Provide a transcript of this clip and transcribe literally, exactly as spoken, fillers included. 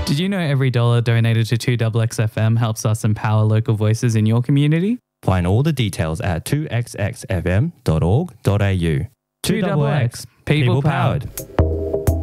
Did you know every dollar donated to two X X F M helps us empower local voices in your community? Find all the details at two x x f m dot org dot a u. two X X, people powered.